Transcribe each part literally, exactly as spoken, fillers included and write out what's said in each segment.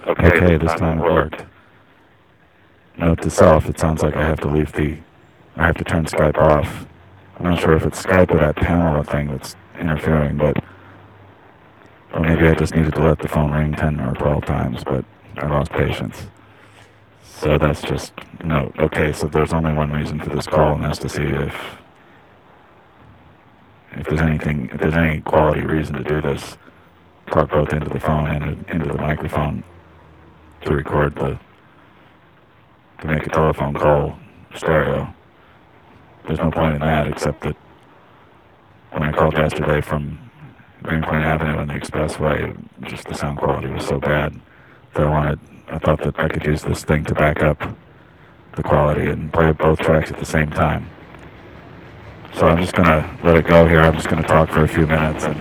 Okay, this time it worked. Note to self, it sounds like I have to leave the, I have to turn Skype off. I'm not sure if it's Skype or that panel thing that's interfering, but, or maybe I just needed to let the phone ring ten or twelve times, but I lost patience. So that's just, note. Okay, so there's only one reason for this call, and that's to see if, if there's anything, if there's any quality reason to do this. Talk both into the phone and into the microphone to record the, to make a telephone call stereo. There's no point in that, except that when I called yesterday from Greenpoint Avenue and the Expressway, just the sound quality was so bad that I wanted, I thought that I could use this thing to back up the quality and play both tracks at the same time. So I'm just going to let it go here. I'm just going to talk for a few minutes and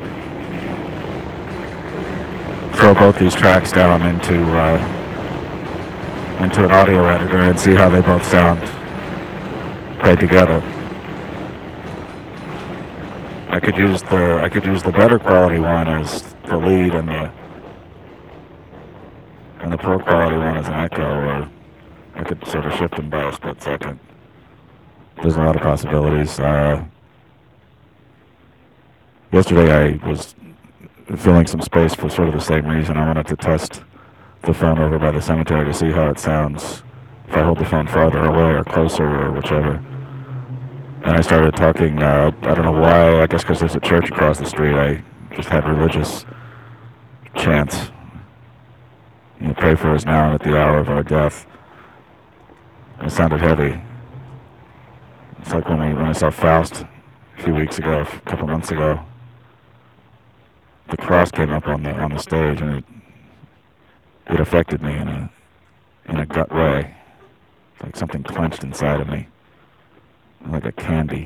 throw both these tracks down into uh, into an audio editor and see how they both sound played together. I could use the I could use the better quality one as the lead and the and the poor quality one as an echo, or I could sort of shift them by a split second. There's a lot of possibilities. Uh, yesterday I was filling some space for sort of the same reason. I wanted to test the phone over by the cemetery to see how it sounds if I hold the phone farther away or closer or whichever. And I started talking, uh, I don't know why, I guess because there's a church across the street. I just had religious chants. You know, pray for us now and at the hour of our death. And it sounded heavy. It's like when, we, when I saw Faust a few weeks ago, a couple months ago. The cross came up on the on the stage, and it it affected me in a in a gut way. It's like something clenched inside of me, like a candy.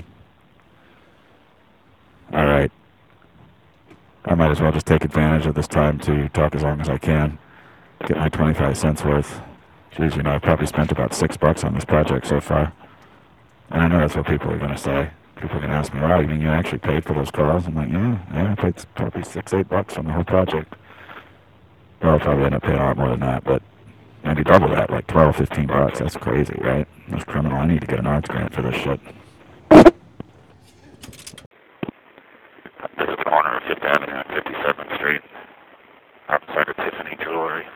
All right. I might as well just take advantage of this time to talk as long as I can, get my twenty-five cents worth. Geez, you know, I've probably spent about six bucks on this project so far. And I know that's what people are going to say. People are going to ask me, wow, you mean you actually paid for those calls? I'm like, yeah, yeah, I paid probably six, eight bucks on the whole project. Well, I'll probably end up paying a lot more than that, but maybe double that, like twelve, fifteen bucks. That's crazy, right? That's criminal. I need to get an arts grant for this shit. This is the corner of Fifth Avenue and fifty-seventh Street, outside of Tiffany Jewelry,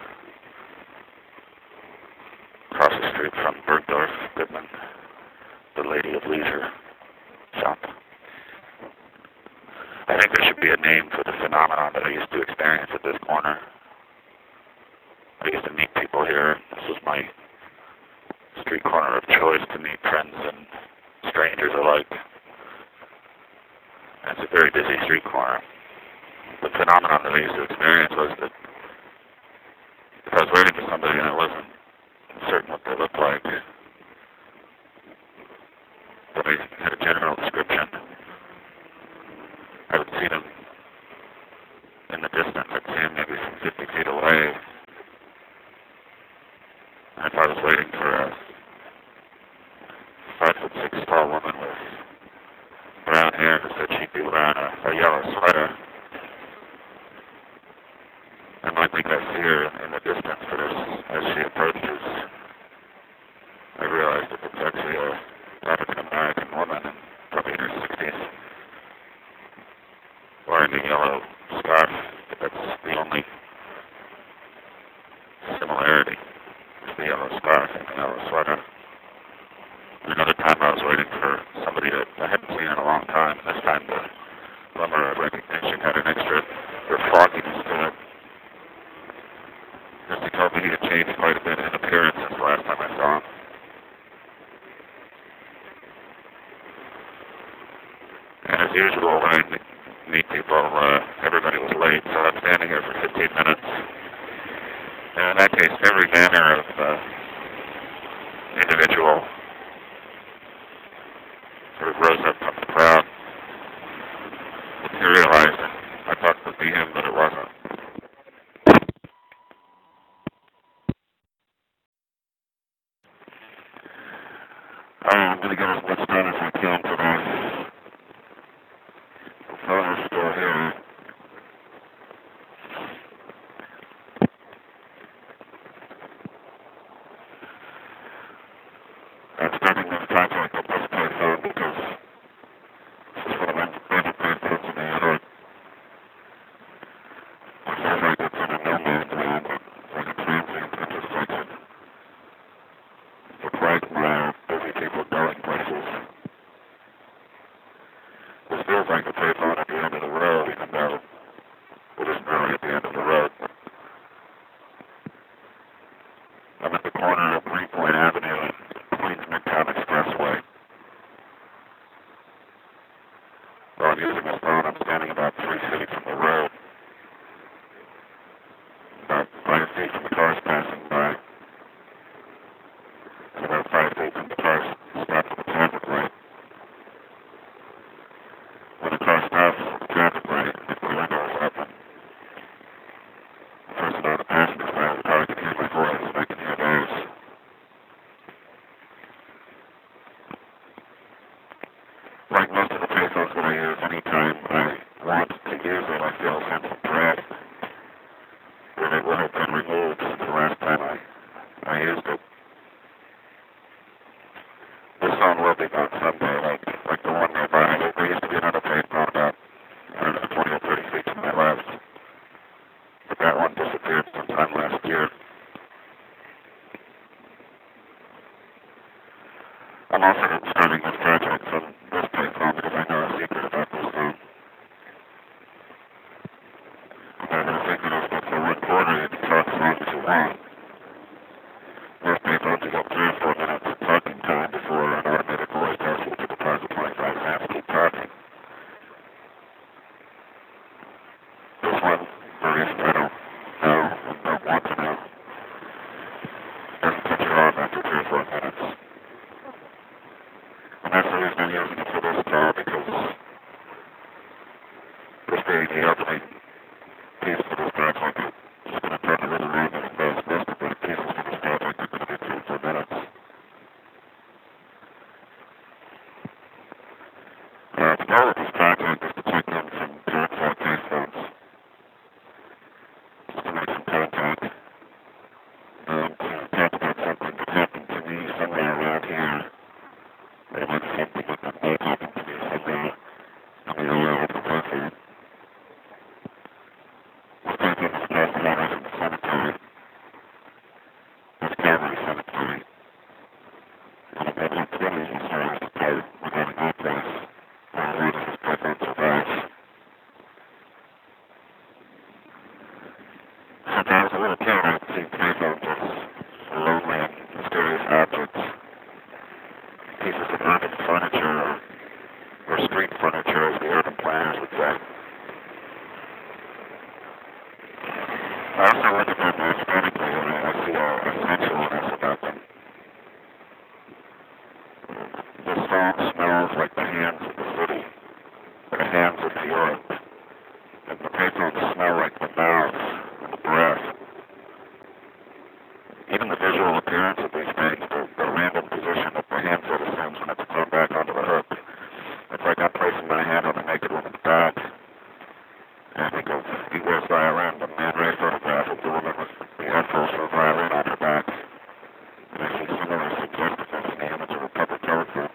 across the street from Bergdorf Goodman, the Lady of Leisure shop. I think there should be a name for the phenomenon that I used to experience at this corner. I used to meet people here. This was my street corner of choice to meet friends and strangers alike. And it's a very busy street corner. The phenomenon that I used to experience was that if I was waiting for somebody and I wasn't certain what they looked like, but I had a general description, I would see them in the distance. I'd see them maybe from fifty feet away. And if I was waiting for a five foot six tall woman with brown hair who said she'd be wearing a, a yellow sweater, I might think I see her in the distance, but as, as she approaches, I realized that it's actually a African-American woman, probably in her sixties, wearing a yellow scarf. But that's the only similarity, is the yellow scarf and the yellow sweater. And another time I was waiting for somebody that I hadn't seen in a long time. This time the glimmer of recognition had an extra or fogginess to it. Just he told me he had changed quite a bit in appearance since the last time I saw him. And as usual, when I meet people, uh, everybody was late, so I'm standing here for fifteen minutes. And in that case, every manner of uh, individual sort of rose up from the crowd, materialized, and I thought it would be him, but it wasn't. I'm going to get as much done as I can today. The phone is still here. so now the passenger side of the car can hear my voice and I can hear theirs. Like most of the payphones that I use, anytime I want to use it, I feel a sense of dread that it will have been removed since the last time I, I used it. This phone will be gone someday, like, like the one nearby. There, there used to be another payphone about, I don't know, twenty or thirty feet to my left. But that one disappeared sometime last year. I'm also starting this project from this payphone because I know a secret about this phone. I'm going to think that if it's a recorder, you can talk as long as you want. Most payphones, you got three or four minutes of talking time before an automated voice tells you to deposit twenty-five cents to keep talking. This one, or if I don't know and don't want to know, doesn't cut you off after three or four minutes. And that's the reason I'm using it for this call, because this being the opening piece for this project, it's going to turn a little longer than those most of the pieces for this project are going to be three or four minutes. Uh, the goal of this project is to take them from current cell payphones, just to make some contact, and to talk about something that happened to me somewhere around here. Or like something that may happen to me somewhere in the area of the country. This payphone is across the water from the cemetery. This Calvary Cemetery. And I'm going to have twenty of these stories to tell regarding my place. Or where does this payphone survive? Since I was a little kid, I'd seen payphones as lonely and mysterious objects. Pieces of urban furniture, or, or street furniture, as the urban planners would say. I also look at them aesthetically, and I, I see a, a sensualness about them. This phone smells like the hands of the city, the hands of New York, and the payphones smell like the mouth and the breath. Even the visual appearance of these things, the, the random position that the handset assumes when it's thrown back onto the hook. It's like I'm placing my hand on a naked woman's back. And I think of Igor's violin, the Man Ray photograph of the woman with the headphones for a violin on her back. And I see similar suggestiveness in the image of a public telephone.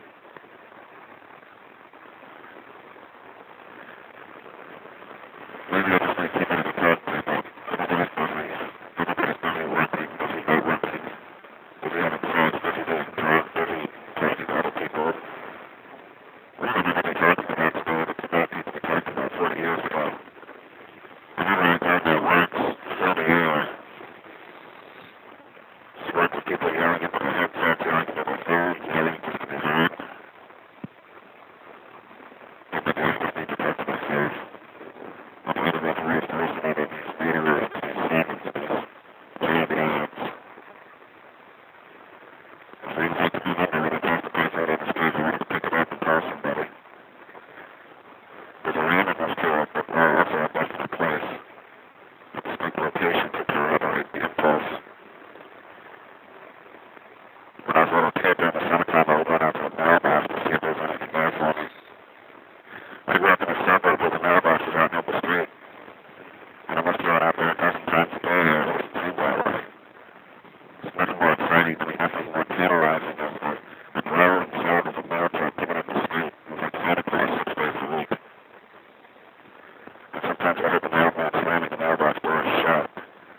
Maybe I just need somebody to talk to about everybody's busy. Everybody's busy working, busy not working. Busy having sex, busy being drunk, busy talking to other people. We don't have any talking about today that's about people we talked about forty years ago. Whenever I heard that words fill the air, it's words of people yelling into their headsets, yelling into their phones, yelling just to be heard. And maybe I just need to talk to myself. I'm not about to waste the rest of it in these meteorites, these sermons, and these giant ads. It seems like to be number when I toss the place out on the street, I want to pick it up and call somebody. There's a randomness to it, but uh, also a definite place. A distinct location to corroborate the impulse. When I was a little kid during the summertime, I would run out to the mailbox to see if there was anything there for me. I grew up in a suburb where the mailbox was out near the street. And I must have run out there a dozen times a day, or it seemed that way. It's nothing more exciting to me, nothing more tantalizing than the, the growling sound of a mail truck coming up the street. It was like Santa Claus six days a week. And sometimes I heard the mailman slamming the mailbox door shut.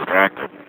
distracted.